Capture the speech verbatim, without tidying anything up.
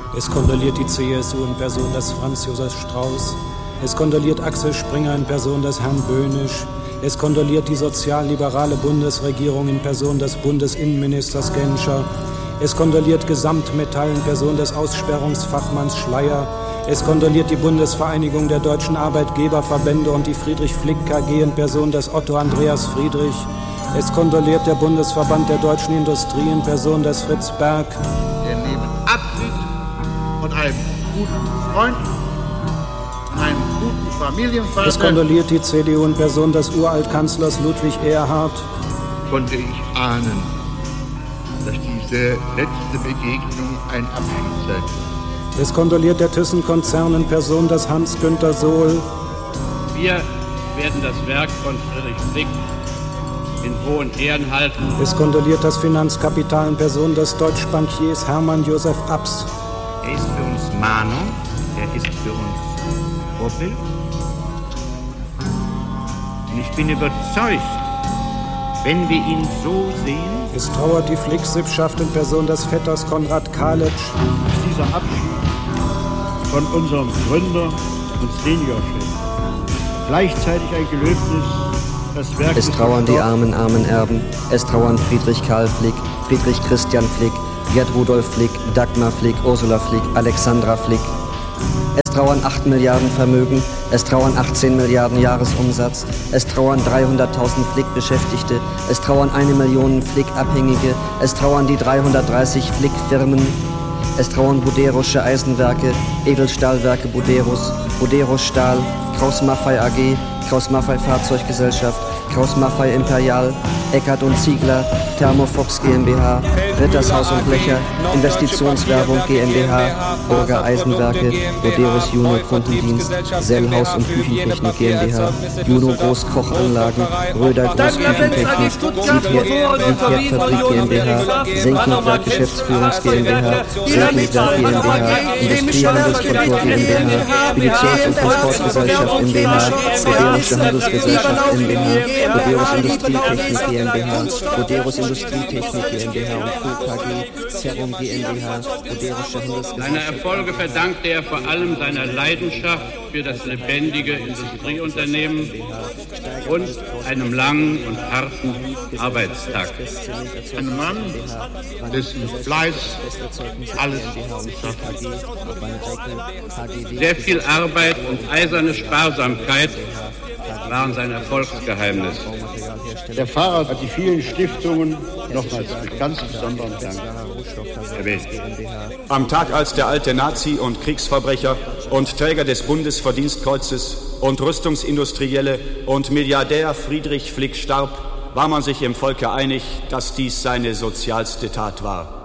Es kondoliert die C S U in Person des Franz Josef Strauß. Es kondoliert Axel Springer in Person des Herrn Böhnisch. Es kondoliert die sozialliberale Bundesregierung in Person des Bundesinnenministers Genscher. Es kondoliert Gesamtmetall in Person des Aussperrungsfachmanns Schleyer. Es kondoliert die Bundesvereinigung der deutschen Arbeitgeberverbände und die Friedrich Flick K G in Person des Otto Andreas Friedrich. Es kondoliert der Bundesverband der deutschen Industrie in Person des Fritz Berg. Der neben Abschied von einem guten Freund, einem guten Familienvater. Es kondoliert die C D U in Person des Uraltkanzlers Ludwig Erhard. Konnte ich ahnen, dass diese letzte Begegnung ein Abschied sein wird. Es kondoliert der Thyssen-Konzern in Person des Hans-Günter Sohl. Wir werden das Werk von Friedrich Flick in hohen Ehren halten. Es kondoliert das Finanzkapital in Person des Deutschbankiers Hermann Josef Abs. Er ist für uns Mahnung, er ist für uns Vorbild. Und ich bin überzeugt, wenn wir ihn so sehen. Es trauert die Flick-Sippschaft in Person des Vetters Konrad Kalitsch. Dieser Abschied von unserem Gründer und Seniorchef gleichzeitig ein Gelöbnis. Es trauern die armen, armen Erben. Es trauern Friedrich Karl Flick, Friedrich Christian Flick, Gerd Rudolf Flick, Dagmar Flick, Ursula Flick, Alexandra Flick. Es trauern acht Milliarden Vermögen. Es trauern achtzehn Milliarden Jahresumsatz. Es trauern dreihunderttausend Flick-Beschäftigte. Es trauern eine Million Flick-Abhängige. Es trauern die dreihundertdreißig Flick-Firmen. Es trauern Buderusche Eisenwerke, Edelstahlwerke Buderus, Buderus Stahl, Kraus-Maffei A G, Kraus-Maffei Fahrzeuggesellschaft, Kraus-Maffei Imperial, Eckert und Ziegler, Thermofox GmbH, Rittershaus und Blecher, Investitionswerbung GmbH, Burger Eisenwerke, Buderus Juno Kundendienst, Sellhaus und Küchentechnik GmbH, Juno Großkochanlagen, Röder Großküchentechnik, Siebherd GmbH, Senckenwerk Geschäftsführungs GmbH, Senckenwerk GmbH, Industriehandelskontor GmbH, Speditions- und Transportgesellschaft GmbH, Buderusche Handelsgesellschaft GmbH, Buderus Industrietechnik GmbH, Buderus Industrietechnik GmbH und Co. K G, Zerrum GmbH, Buderusche Handelsgesellschaft. Seine Erfolge verdankte er vor allem seiner Leidenschaft für das lebendige Industrieunternehmen und einem langen und harten Arbeitstag. Ein Mann, dessen Fleiß alles schafft. Sehr viel Arbeit und eiserne Sparsamkeit waren sein Erfolgsgeheimnis. Der Pfarrer hat die vielen Stiftungen nochmals mit ganz besonderem Dank erwähnt. Am Tag, als der alte Nazi und Kriegsverbrecher und Träger des Bundesverdienstkreuzes und Rüstungsindustrielle und Milliardär Friedrich Flick starb, war man sich im Volke einig, dass dies seine sozialste Tat war.